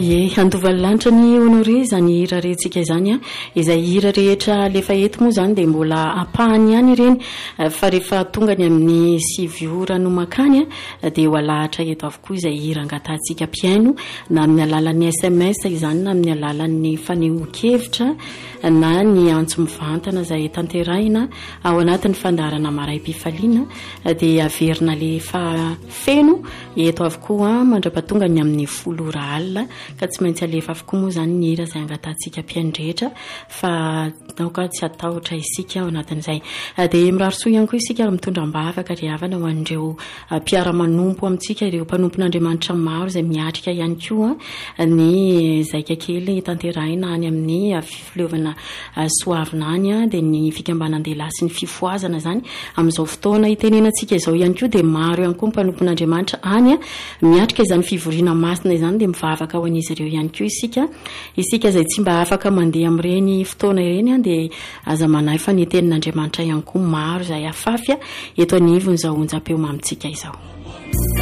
Ye andovalanitra ny honore zany hira rehetrika izany a izay hira rehetra lefa eto moa zany dia mbola apahany ihany ireny fa rehefa tonga ny amin'ny 7 ora no makany a dia ho alahatra eto avokoa izay hira angatantsika piaino na amin'ny alalan'ny SMS izany na amin'ny alalan'ny fanehoan-kevitra na ny antso mivantana izay tanterahina ao anatin'ny fandaharana maraim-pifaliana dia averina lefa feno eto avokoa mandra-pahatonga ny amin'ny 10 ora alina ka tsy maintsy alefa avokoa moa zany ny hira izay angatantsika piaindrehetra fa naoka tsy atahotra isika ao anatin'izay dia mirarisoa ihany koa isika mitondram-bavaka ry havana ho an'ireo mpiara-manompo amintsika ireo mpanompon'Andriamanitra maro izay miatrika ihany koa ny zaika kely tanterahina any amin'ny fifiliovana soavina any dia ny fikambanan-dehilahy sy ny fifoazana zany amin'izao fotoana itenenantsika izao ihany koa dia maro ihany koa mpanompon'Andriamanitra any miatrika izany fivoriana masina izany dia mivavaka ho an'izy ireo ihany koa isika izay tsy mba afaka mandeha amin'ireny fotoana ireny dia aza manahy fa ny tenin'Andriamanitra ihany koa maro izay afafy eto anivon'izao onjam-peo mamintsika izao.